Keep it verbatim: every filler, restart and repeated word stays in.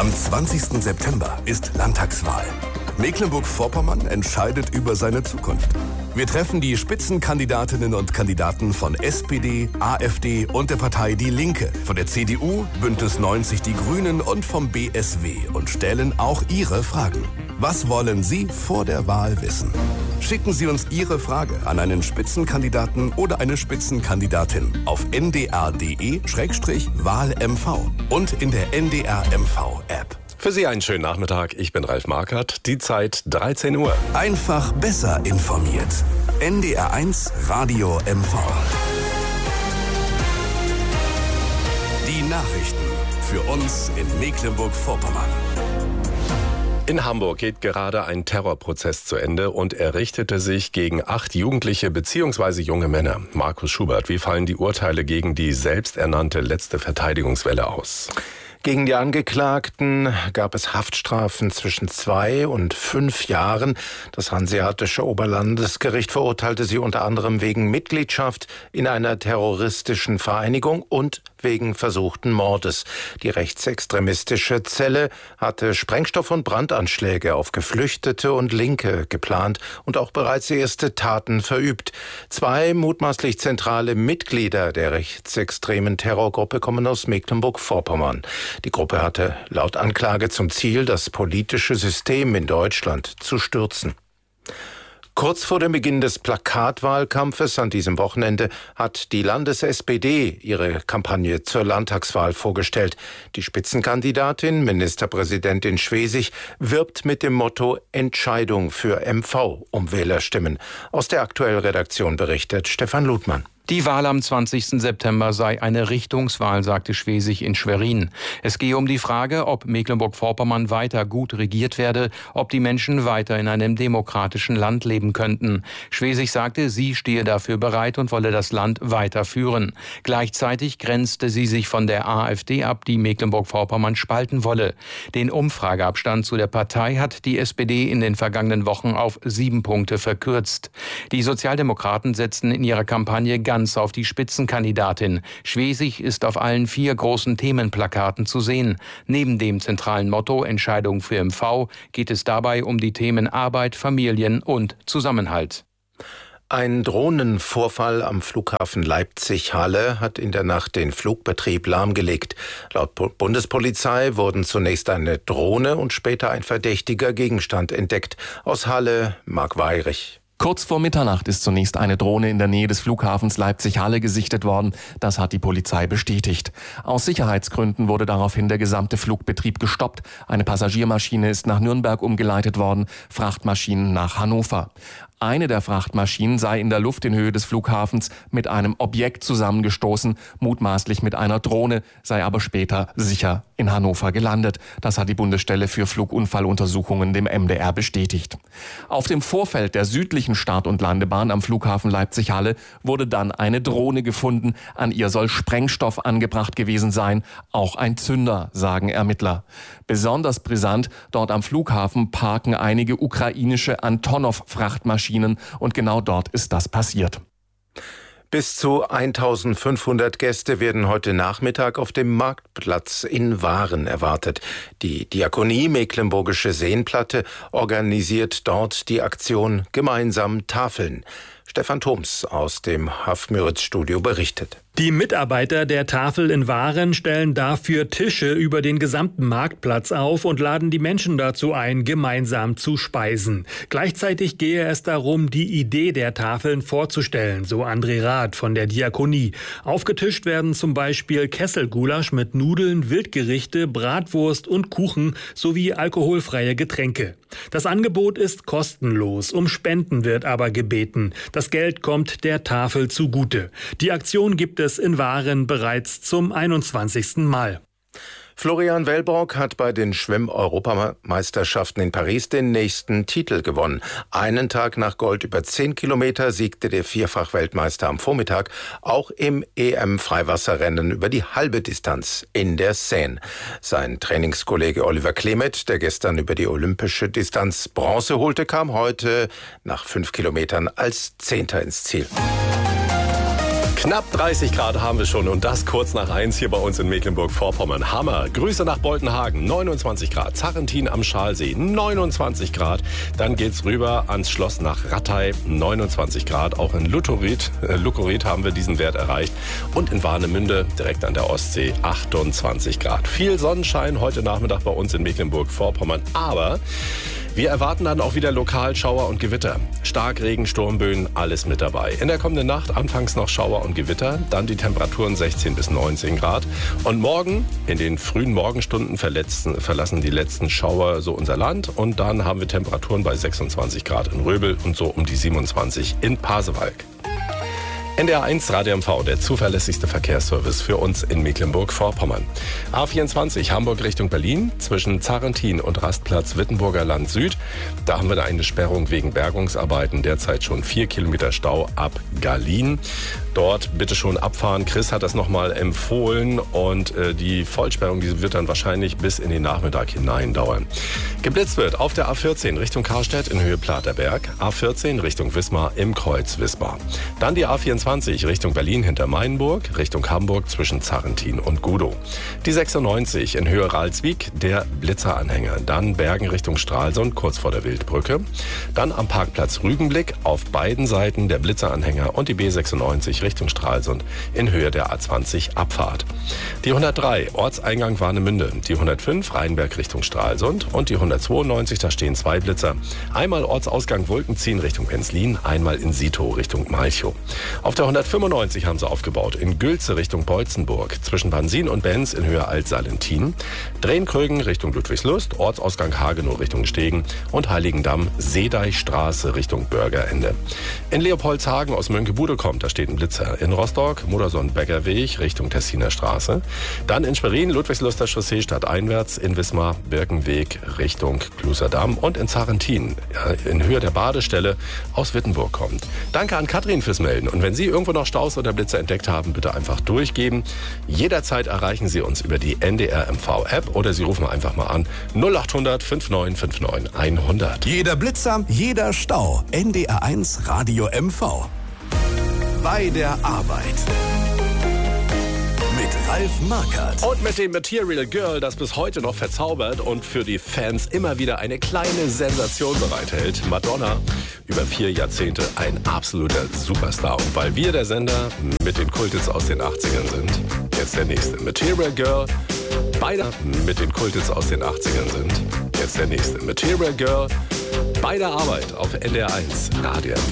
Am zwanzigsten September ist Landtagswahl. Mecklenburg-Vorpommern entscheidet über seine Zukunft. Wir treffen die Spitzenkandidatinnen und Kandidaten von S P D, AfD und der Partei Die Linke, von der C D U, Bündnis neunzig Die Grünen und vom B S W und stellen auch Ihre Fragen. Was wollen Sie vor der Wahl wissen? Schicken Sie uns Ihre Frage an einen Spitzenkandidaten oder eine Spitzenkandidatin auf n d r punkt d e slash wahl m v und in der N D R M V App. Für Sie einen schönen Nachmittag. Ich bin Ralf Markert. Die Zeit dreizehn Uhr. Einfach besser informiert. N D R eins Radio M V. Die Nachrichten für uns in Mecklenburg-Vorpommern. In Hamburg geht gerade ein Terrorprozess zu Ende und er richtete sich gegen acht Jugendliche bzw. junge Männer. Markus Schubert, wie fallen die Urteile gegen die selbsternannte letzte Verteidigungswelle aus? Gegen die Angeklagten gab es Haftstrafen zwischen zwei und fünf Jahren. Das Hanseatische Oberlandesgericht verurteilte sie unter anderem wegen Mitgliedschaft in einer terroristischen Vereinigung und wegen versuchten Mordes. Die rechtsextremistische Zelle hatte Sprengstoff- und Brandanschläge auf Geflüchtete und Linke geplant und auch bereits erste Taten verübt. Zwei mutmaßlich zentrale Mitglieder der rechtsextremen Terrorgruppe kommen aus Mecklenburg-Vorpommern. Die Gruppe hatte laut Anklage zum Ziel, das politische System in Deutschland zu stürzen. Kurz vor dem Beginn des Plakatwahlkampfes an diesem Wochenende hat die Landes-S P D ihre Kampagne zur Landtagswahl vorgestellt. Die Spitzenkandidatin, Ministerpräsidentin Schwesig, wirbt mit dem Motto Entscheidung für M V um Wählerstimmen. Aus der Aktuell-Redaktion berichtet Stefan Ludmann. Die Wahl am zwanzigsten September sei eine Richtungswahl, sagte Schwesig in Schwerin. Es gehe um die Frage, ob Mecklenburg-Vorpommern weiter gut regiert werde, ob die Menschen weiter in einem demokratischen Land leben könnten. Schwesig sagte, sie stehe dafür bereit und wolle das Land weiter führen. Gleichzeitig grenzte sie sich von der AfD ab, die Mecklenburg-Vorpommern spalten wolle. Den Umfrageabstand zu der Partei hat die S P D in den vergangenen Wochen auf sieben Punkte verkürzt. Die Sozialdemokraten setzten in ihrer Kampagne ganz auf die Spitzenkandidatin. Schwesig ist auf allen vier großen Themenplakaten zu sehen. Neben dem zentralen Motto Entscheidung für M V geht es dabei um die Themen Arbeit, Familien und Zusammenhalt. Ein Drohnenvorfall am Flughafen Leipzig-Halle hat in der Nacht den Flugbetrieb lahmgelegt. Laut Bundespolizei wurden zunächst eine Drohne und später ein verdächtiger Gegenstand entdeckt. Aus Halle, Marc Weyrich. Kurz vor Mitternacht ist zunächst eine Drohne in der Nähe des Flughafens Leipzig-Halle gesichtet worden. Das hat die Polizei bestätigt. Aus Sicherheitsgründen wurde daraufhin der gesamte Flugbetrieb gestoppt. Eine Passagiermaschine ist nach Nürnberg umgeleitet worden, Frachtmaschinen nach Hannover. Eine der Frachtmaschinen sei in der Luft in Höhe des Flughafens mit einem Objekt zusammengestoßen, mutmaßlich mit einer Drohne, sei aber später sicher in Hannover gelandet. Das hat die Bundesstelle für Flugunfalluntersuchungen dem M D R bestätigt. Auf dem Vorfeld der südlichen Start- und Landebahn am Flughafen Leipzig-Halle wurde dann eine Drohne gefunden. An ihr soll Sprengstoff angebracht gewesen sein, auch ein Zünder, sagen Ermittler. Besonders brisant, dort am Flughafen parken einige ukrainische Antonov-Frachtmaschinen und genau dort ist das passiert. Bis zu eintausendfünfhundert Gäste werden heute Nachmittag auf dem Marktplatz in Waren erwartet. Die Diakonie Mecklenburgische Seenplatte organisiert dort die Aktion Gemeinsam Tafeln. Stefan Thoms aus dem Hafmüritz-Studio berichtet. Die Mitarbeiter der Tafel in Waren stellen dafür Tische über den gesamten Marktplatz auf und laden die Menschen dazu ein, gemeinsam zu speisen. Gleichzeitig gehe es darum, die Idee der Tafeln vorzustellen, so André Rath von der Diakonie. Aufgetischt werden zum Beispiel Kesselgulasch mit Nudeln, Wildgerichte, Bratwurst und Kuchen sowie alkoholfreie Getränke. Das Angebot ist kostenlos, um Spenden wird aber gebeten. Das Geld kommt der Tafel zugute. Die Aktion gibt es in Waren bereits zum einundzwanzigsten Mal. Florian Wellbrock hat bei den Schwimm-Europameisterschaften in Paris den nächsten Titel gewonnen. Einen Tag nach Gold über zehn Kilometer siegte der Vierfach-Weltmeister am Vormittag auch im E M-Freiwasserrennen über die halbe Distanz in der Seine. Sein Trainingskollege Oliver Klemet, der gestern über die olympische Distanz Bronze holte, kam heute nach fünf Kilometern als Zehnter ins Ziel. Knapp dreißig Grad haben wir schon und das kurz nach eins hier bei uns in Mecklenburg-Vorpommern. Hammer. Grüße nach Boltenhagen, neunundzwanzig Grad. Zarrentin am Schalsee, neunundzwanzig Grad. Dann geht's rüber ans Schloss nach Rattay, neunundzwanzig Grad. Auch in Lutorit, äh, Lukorit haben wir diesen Wert erreicht. Und in Warnemünde, direkt an der Ostsee, achtundzwanzig Grad. Viel Sonnenschein heute Nachmittag bei uns in Mecklenburg-Vorpommern. Aber wir erwarten dann auch wieder Lokalschauer und Gewitter. Starkregen, Sturmböen, alles mit dabei. In der kommenden Nacht anfangs noch Schauer und Gewitter, dann die Temperaturen sechzehn bis neunzehn Grad. Und morgen, in den frühen Morgenstunden, verletzen, verlassen die letzten Schauer so unser Land. Und dann haben wir Temperaturen bei sechsundzwanzig Grad in Röbel und so um die siebenundzwanzig in Pasewalk. N D R eins Radio M V, der zuverlässigste Verkehrsservice für uns in Mecklenburg-Vorpommern. A vierundzwanzig Hamburg Richtung Berlin zwischen Zarrentin und Rastplatz Wittenburger Land Süd. Da haben wir eine Sperrung wegen Bergungsarbeiten. Derzeit schon vier Kilometer Stau ab Garlin. Dort bitte schon abfahren. Chris hat das nochmal empfohlen und äh, die Vollsperrung die wird dann wahrscheinlich bis in den Nachmittag hinein dauern. Geblitzt wird auf der A vierzehn Richtung Karstedt in Höhe Platerberg, A vierzehn Richtung Wismar im Kreuz Wismar. Dann die A vierundzwanzig Richtung Berlin hinter Mainburg, Richtung Hamburg zwischen Zarrentin und Gudow. Die sechsundneunzig in Höhe Ralswiek, der Blitzeranhänger. Dann Bergen Richtung Stralsund, kurz vor der Wildbrücke. Dann am Parkplatz Rügenblick auf beiden Seiten der Blitzeranhänger und die B sechsundneunzig Richtung Stralsund in Höhe der A zwanzig Abfahrt. Die hundertdrei Ortseingang Warnemünde, die hundertfünf Rheinberg Richtung Stralsund und die hundertzweiundneunzig, da stehen zwei Blitzer. Einmal Ortsausgang Wolkenziehen Richtung Penzlin, einmal in Sito Richtung Malchow. Auf der hundertfünfundneunzig haben sie aufgebaut in Gülze Richtung Beutzenburg, zwischen Bansin und Benz in Höhe Alt-Salentin, Drehnkrögen Richtung Ludwigslust, Ortsausgang Hagenow Richtung Stegen und Heiligendamm Seedeichstraße Richtung Bürgerende. In Leopoldshagen aus Mönckebude kommt, da steht ein Blitzer. In Rostock, Modersohn-Becker-Weg Richtung Tessiner Straße. Dann in Schwerin, Ludwigsluster Chaussee stadteinwärts, in Wismar, Birkenweg Richtung Klusterdam und in Zarrentin, in Höhe der Badestelle aus Wittenburg kommt. Danke an Katrin fürs Melden. Und wenn Sie irgendwo noch Staus oder Blitzer entdeckt haben, bitte einfach durchgeben. Jederzeit erreichen Sie uns über die N D R M V-App oder Sie rufen einfach mal an null acht hundert fünf neun fünf neun hundert. Jeder Blitzer, jeder Stau. N D R eins Radio M V. Bei der Arbeit. Mit Ralf Markert. Und mit dem Material Girl, das bis heute noch verzaubert und für die Fans immer wieder eine kleine Sensation bereithält. Madonna, über vier Jahrzehnte ein absoluter Superstar. Und weil wir der Sender mit den Kulthits aus den achtzigern sind, jetzt der nächste. Material Girl, beide mit den Kulthits aus den achtzigern sind, jetzt der nächste. Material Girl, bei der Arbeit auf N D R eins Radio M